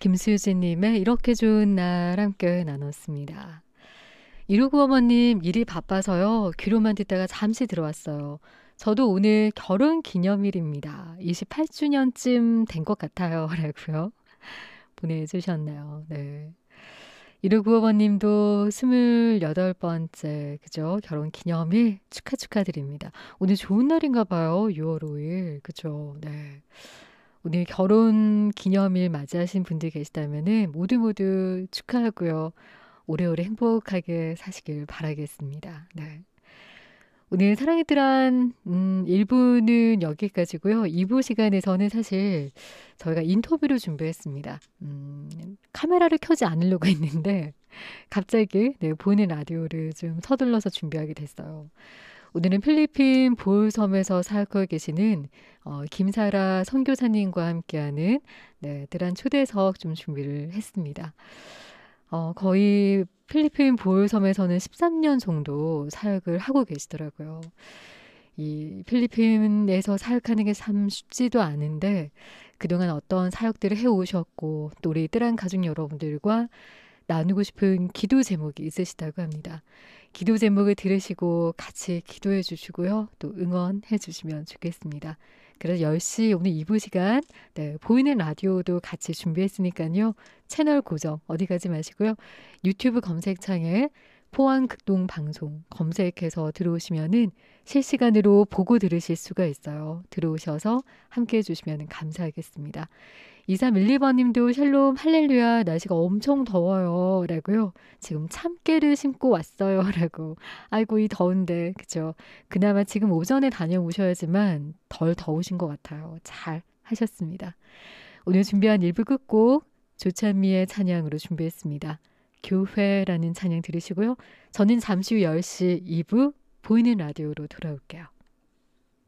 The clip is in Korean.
김수진님의 이렇게 좋은 날 함께 나눴습니다. 1695번님 일이 바빠서요. 귀로만 듣다가 잠시 들어왔어요. 저도 오늘 결혼 기념일입니다. 28주년쯤 된 것 같아요. 라고요. 보내주셨네요. 네. 1695번님도 28번째, 그죠? 결혼 기념일 축하드립니다. 오늘 좋은 날인가 봐요. 6월 5일. 그죠? 네. 오늘 결혼 기념일 맞이하신 분들 계시다면은 모두 축하하고요. 오래오래 행복하게 사시길 바라겠습니다. 네. 오늘 사랑의 뜻한 1부는 여기까지고요. 2부 시간에서는 사실 저희가 인터뷰를 준비했습니다. 카메라를 켜지 않으려고 했는데 갑자기 보이는 라디오를 좀 서둘러서 준비하게 됐어요. 오늘은 필리핀 보홀섬에서 사역하고 계시는 김사라 선교사님과 함께하는 뜨란 초대석 좀 준비를 했습니다. 거의 필리핀 보홀섬에서는 13년 정도 사역을 하고 계시더라고요. 이 필리핀에서 사역하는 게 참 쉽지도 않은데 그동안 어떤 사역들을 해오셨고 또 우리 뜨란 가족 여러분들과 나누고 싶은 기도 제목이 있으시다고 합니다. 기도 제목을 들으시고 같이 기도해 주시고요. 또 응원해 주시면 좋겠습니다. 그래서 10시 오늘 2부 시간 보이는 라디오도 같이 준비했으니까요. 채널 고정 어디 가지 마시고요. 유튜브 검색창에 포항극동 방송 검색해서 들어오시면은 실시간으로 보고 들으실 수가 있어요. 들어오셔서 함께 해주시면 감사하겠습니다. 2312번님도 샬롬 할렐루야 날씨가 엄청 더워요 라고요. 지금 참깨를 심고 왔어요 라고. 아이고 이 더운데 그죠. 그나마 지금 오전에 다녀오셔야지만 덜 더우신 것 같아요. 잘 하셨습니다. 오늘 준비한 1부 끝곡 조찬미의 찬양으로 준비했습니다. 교회라는 찬양 들으시고요. 저는 잠시 후 10시 2부 보이는 라디오로 돌아올게요.